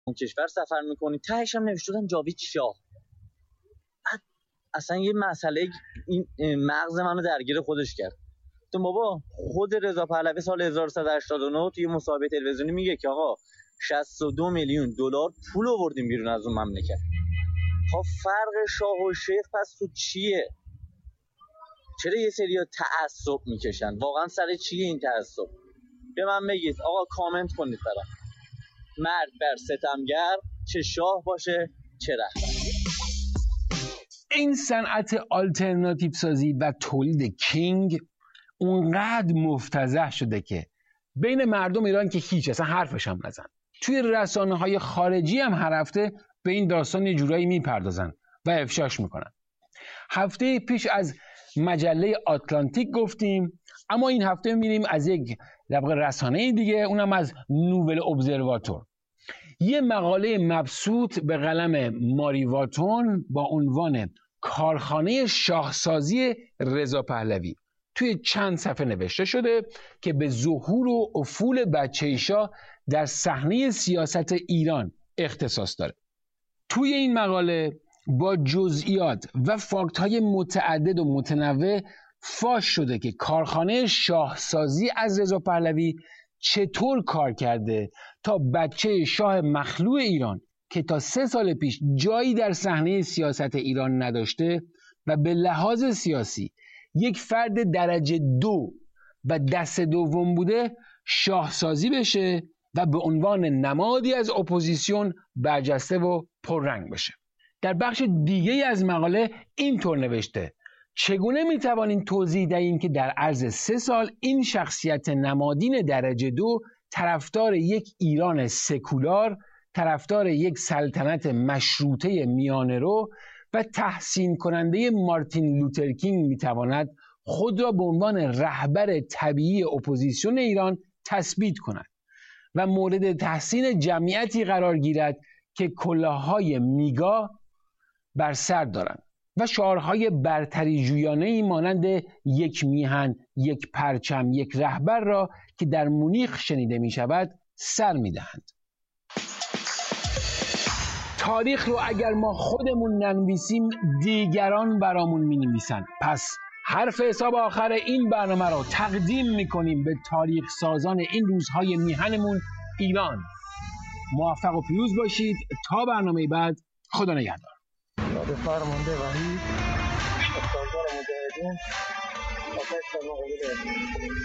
اون کشور سفر میکنی، تهش هم نوشته بودن جاوید شاه. اصلا یه مسئله این مغز منو درگیر خودش کرد. تو بابا خود رضا پهلوی سال 1189 توی مصاحبه تلویزیونی میگه که آقا 62 میلیون دلار پول آوردیم بیرون از اون مملکت. ها فرق شاه و شیخ پس تو چیه؟ چرا یه سری‌ها تعصب میکشن؟ واقعا سر چیه این تعصب؟ به من بگید آقا، کامنت کنید برام. مرد بر ستمگر، چه شاه باشه چه رهبر. این صنعت آلترناتیو سازی و تولید کینگ اونقدر مفتضح شده که بین مردم ایران که هیچ اصلا حرفش هم نزن. توی رسانه‌های خارجی هم هر هفته به این داستان یه جورایی میپردازن و افشاش میکنن. هفته پیش از مجله آتلانتیک گفتیم، اما این هفته میریم از یک رسانه دیگه، اونم از نوول ابزرواتور. یه مقاله مبسوط به قلم ماری واتون با عنوان کارخانه شاهسازی رضا پهلوی توی چند صفحه نوشته شده که به ظهور و افول بچه شاه در صحنه سیاست ایران اختصاص داره. توی این مقاله با جزئیات و فاکت‌های متعدد و متنوع فاش شده که کارخانه شاهسازی از رضا پهلوی چطور کار کرده تا بچه شاه مخلوع ایران که تا 3 سال پیش جایی در صحنه سیاست ایران نداشته و به لحاظ سیاسی یک فرد درجه 2 و دست دوم بوده شاهسازی بشه و به عنوان نمادی از اپوزیسیون برجسته و پررنگ بشه. در بخش دیگه از مقاله اینطور نوشته: چگونه میتوانیم توضیح دهیم که در عرض 3 سال این شخصیت نمادین درجه 2 طرفدار یک ایران سکولار، طرفدار یک سلطنت مشروطه میانه‌رو و تحسین کننده مارتین لوترکینگ میتواند خود را به عنوان رهبر طبیعی اپوزیسیون ایران تثبیت کند و مورد تحسین جمعیتی قرار گیرد که کلاههای میگا بر سر دارند و شعارهای برتری جویانه‌ای مانند یک میهن، یک پرچم، یک رهبر را که در مونیخ شنیده می شود سر می دهند. تاریخ رو اگر ما خودمون ننویسیم دیگران برامون می نویسن. پس حرف حساب آخر این برنامه رو تقدیم می کنیم به تاریخ سازان این روزهای میهنمون ایران. موفق و پیروز باشید. تا برنامه بعد، خدا نگهدار. یاد فرمانده وحید، استاندار مجاهدین، آتش در مقابل